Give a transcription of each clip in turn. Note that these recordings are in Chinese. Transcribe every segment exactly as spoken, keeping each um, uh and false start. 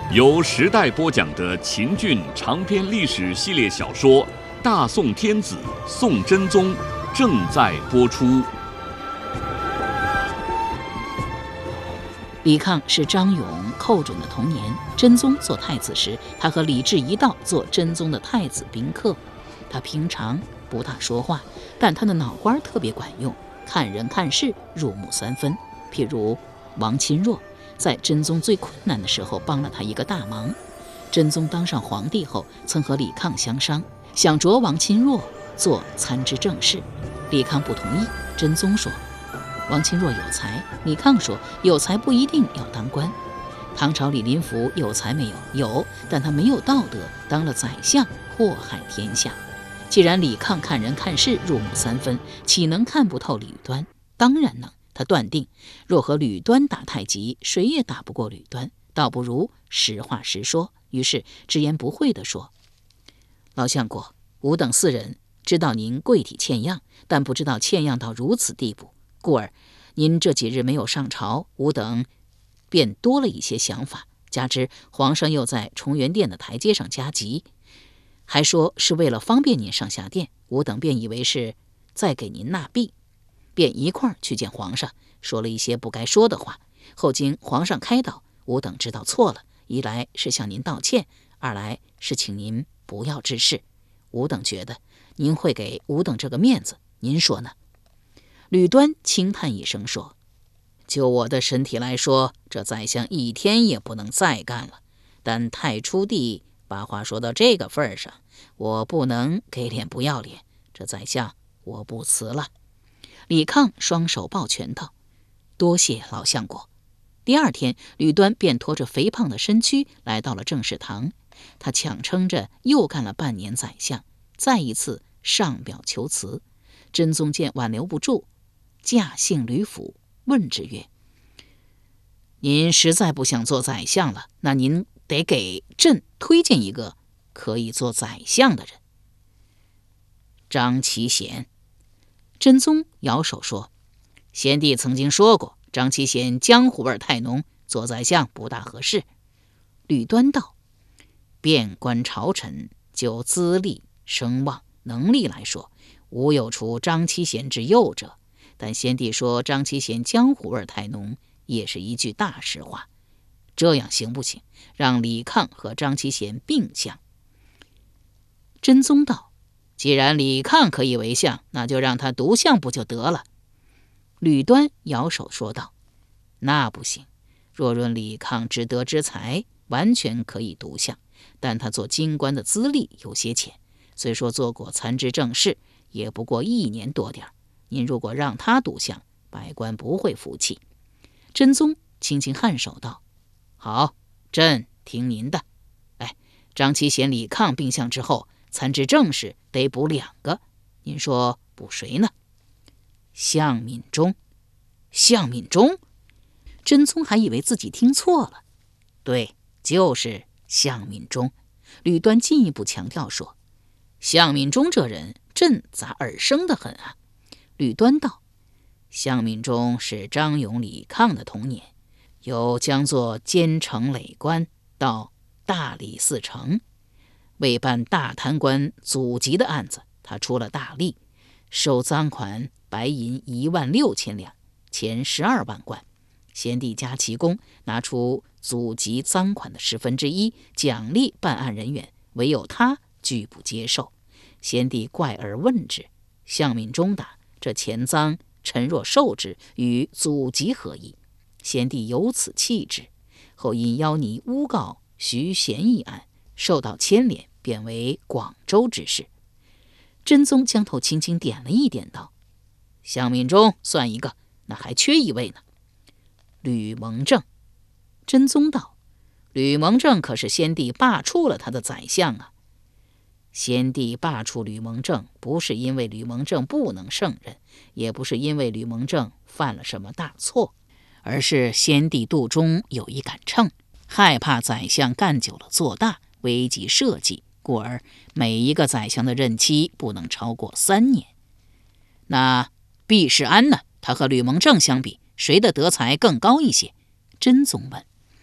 由时代播讲的秦俊长篇历史系列小说《大宋天子宋真宗》正在播出。 李抗是张勇寇准的童年，真宗做太子时，他和李治一道做真宗的太子宾客。他平常不大说话，但他的脑瓜特别管用，看人看事入木三分。譬如王钦若在真宗最困难的时候帮了他一个大忙。真宗当上皇帝后，曾和李抗相商，想着王钦若做参知政事。李抗不同意，真宗说王钦若有才，李抗说有才不一定要当官。唐朝李林甫有才没有？有，但他没有道德，当了宰相祸害天下。既然李抗看人看事入木三分，岂能看不透吕端？当然能。他断定，若和吕端打太极，谁也打不过吕端，倒不如实话实说。于是直言不讳地说：老相国，吾等四人知道您贵体欠样，但不知道欠样到如此地步，故而您这几日没有上朝，吾等便多了一些想法。加之皇上又在崇元殿的台阶上加急，还说是为了方便您上下殿，吾等便以为是在给您纳币，便一块儿去见皇上，说了一些不该说的话。后经皇上开导，吾等知道错了，一来是向您道歉，二来是请您不要致事。吾等觉得您会给吾等这个面子，您说呢？吕端轻叹一声说：就我的身体来说，这宰相一天也不能再干了，但太初帝把话说到这个份上，我不能给脸不要脸，这宰相我不辞了。李抗双手抱拳道：多谢老相国。第二天，吕端便拖着肥胖的身躯来到了政事堂，他强撑着又干了半年宰相，再一次上表求辞。真宗见挽留不住，驾幸吕府，问之曰：您实在不想做宰相了，那您得给朕推荐一个可以做宰相的人。张其贤。真宗摇手说：先帝曾经说过，张其贤江湖味太浓，做宰相不大合适。吕端道：遍观朝臣，就资历、声望、能力来说，无有除张其贤之右者，但先帝说张其贤江湖味太浓，也是一句大实话。这样行不行？让李抗和张其贤并相。真宗道：既然李抗可以为相，那就让他独相不就得了？吕端摇手说道：那不行，若论李抗之德之才，完全可以独相，但他做京官的资历有些浅，虽说做过参知政事，也不过一年多点，您如果让他独相，百官不会服气。真宗轻轻颔首道：好，朕听您的。哎，张其贤、李抗并相之后，参知政事得补两个，您说补谁呢？向敏中。向敏中？真宗还以为自己听错了。对，就是向敏中。吕端进一步强调说：向敏中这人，朕咋耳生的很啊？吕端道：向敏中是张勇、李抗的童年，由将作监城累官到大理寺丞，为办大贪官祖籍的案子，他出了大力，收赃款白银一万六千两，钱十二万贯。先帝加其功，拿出祖籍赃款的十分之一，奖励办案人员，唯有他拒不接受。先帝怪而问之，向敏中答：这钱赃臣若受之，与祖籍何异？先帝由此弃之。后因邀拟诬告徐贤一案，受到牵连，变为广州之事。真宗将头轻轻点了一点，道：向敏中算一个，那还缺一位呢。吕蒙正。真宗道：吕蒙正可是先帝罢黜了他的宰相啊。先帝罢黜吕蒙正，不是因为吕蒙正不能胜任，也不是因为吕蒙正犯了什么大错，而是先帝肚中有一杆秤，害怕宰相干久了做大，危及社稷，故而每一个宰相的任期不能超过三年。那毕世安呢？他和吕蒙正相比，谁的德才更高一些？真宗问。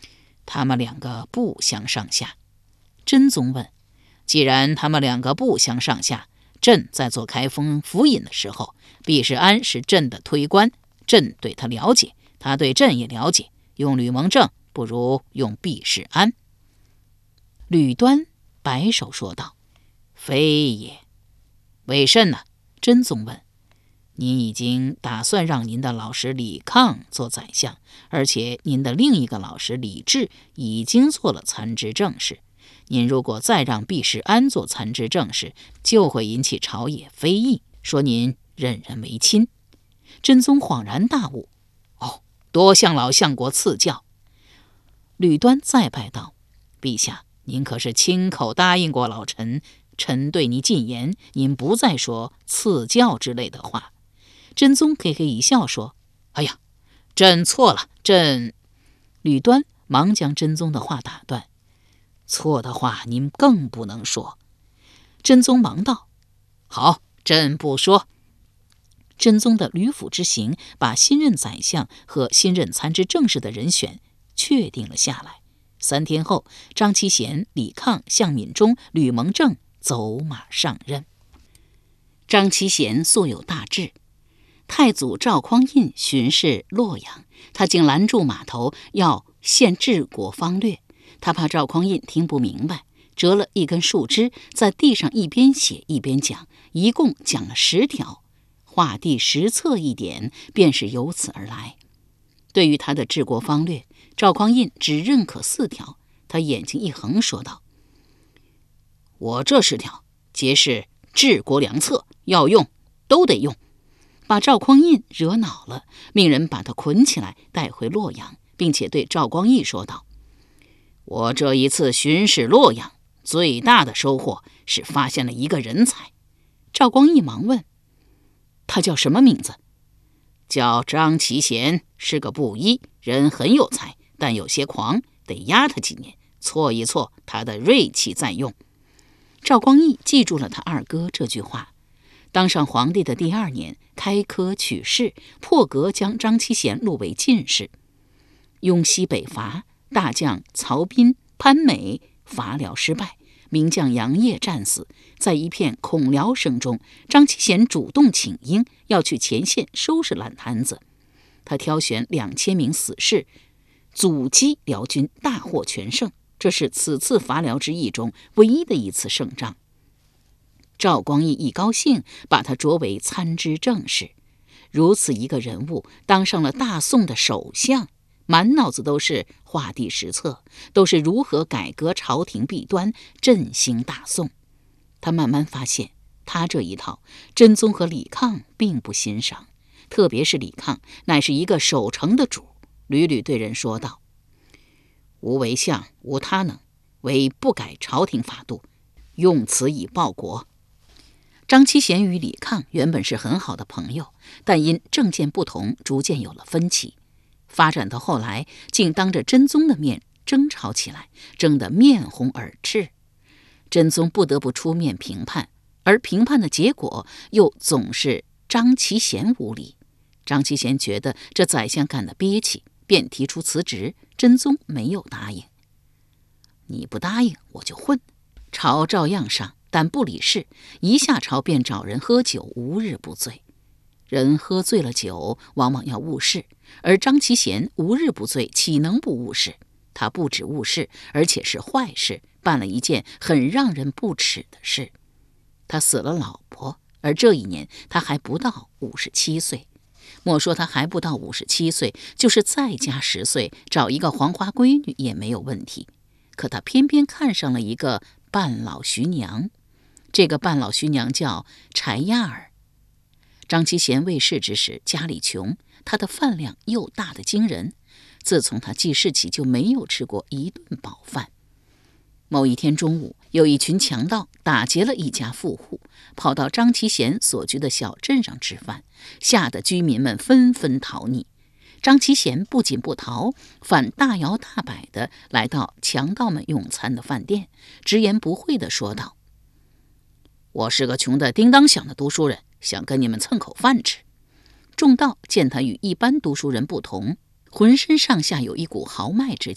他们两个不相上下。真宗问：既然他们两个不相上下，朕在做开封府尹的时候，毕士安是朕的推官，朕对他了解，他对朕也了解，用吕蒙正不如用毕士安。吕端摆手说道：非也。为甚呢？真宗问。您已经打算让您的老师李抗做宰相，而且您的另一个老师李治已经做了参知政事，您如果再让毕士安做参知政事，就会引起朝野非议，说您任人唯亲。真宗恍然大悟：哦，多向老相国赐教。吕端再拜道：陛下，您可是亲口答应过老臣，臣对你进言，您不再说赐教之类的话。真宗嘿嘿一笑说：哎呀，朕错了，朕……吕端忙将真宗的话打断：错的话您更不能说。真宗忙道：好，朕不说。真宗的吕府之行把新任宰相和新任参知政事的人选确定了下来。三天后，张其贤、李抗、向敏中、吕蒙正走马上任。张其贤素有大志，太祖赵匡胤巡视洛阳，他竟拦住码头要献治国方略。他怕赵匡胤听不明白，折了一根树枝，在地上一边写一边讲，一共讲了十条，画第十册一点，便是由此而来。对于他的治国方略，赵匡胤只认可四条，他眼睛一横说道：我这十条皆是治国良策，要用都得用。把赵匡胤惹恼了，命人把他捆起来带回洛阳，并且对赵光义说道：我这一次巡视洛阳，最大的收获是发现了一个人才。赵光义忙问：他叫什么名字？叫张其贤，是个布衣，人很有才，但有些狂，得压他几年，挫一挫他的锐气再用。赵光义记住了他二哥这句话。当上皇帝的第二年，开科取士，破格将张其贤录为进士。雍西北伐，大将曹彬、潘美伐辽失败，名将杨业战死。在一片恐辽声中，张其贤主动请缨，要去前线收拾烂摊子。他挑选两千名死士，阻击辽军，大获全胜。这是此次伐辽之役中唯一的一次胜仗。赵光义一高兴，把他擢为参知政事。如此一个人物，当上了大宋的首相，满脑子都是画第十册，都是如何改革朝廷弊端，振兴大宋。他慢慢发现，他这一套，真宗和李抗并不欣赏，特别是李抗，乃是一个守城的主，屡屡对人说道：吾为相，无他能，唯不改朝廷法度，用此以报国。张其贤与李抗原本是很好的朋友，但因政见不同，逐渐有了分歧。发展到后来，竟当着真宗的面争吵起来，争得面红耳赤。真宗不得不出面评判，而评判的结果又总是张其贤无理。张其贤觉得这宰相干得憋气，便提出辞职。真宗没有答应。你不答应，我就混。朝照样上，但不理事，一下朝便找人喝酒，无日不醉。人喝醉了酒，往往要误事，而张其贤无日不醉，岂能不误事？他不止误事，而且是坏事，办了一件很让人不齿的事。他死了老婆，而这一年他还不到五十七岁。莫说他还不到五十七岁，就是再加十岁，找一个黄花闺女也没有问题。可他偏偏看上了一个半老徐娘，这个半老徐娘叫柴亚儿。张其贤未仕之时，家里穷，他的饭量又大得惊人。自从他记事起，就没有吃过一顿饱饭。某一天中午，有一群强盗打劫了一家富户，跑到张其贤所居的小镇上吃饭，吓得居民们纷纷逃匿。张其贤不仅不逃，反大摇大摆地来到强盗们用餐的饭店，直言不讳地说道：我是个穷得叮当响的读书人，想跟你们蹭口饭吃。众盗见他与一般读书人不同，浑身上下有一股豪迈之气，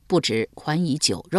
不止宽以酒肉。